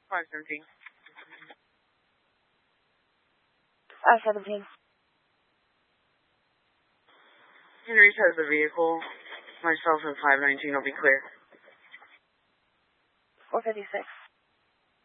517. 17. Henry has the vehicle. Myself and 519 will be clear. 456.